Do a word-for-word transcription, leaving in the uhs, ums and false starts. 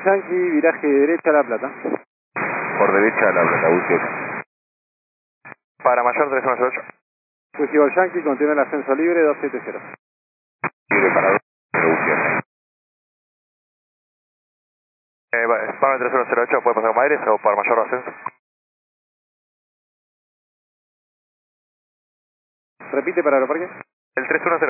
Yankee, viraje de derecha a La Plata. Por derecha a La Plata, búsqueda. Para mayor tres uno cero ocho. Fugible Yankee, continúa el ascenso libre dos siete cero. Libre para dos, búsqueda. Eh, para tres uno cero ocho, ¿puede pasar con aires o para mayor ascenso? Repite para Aeroparque. El tres uno cero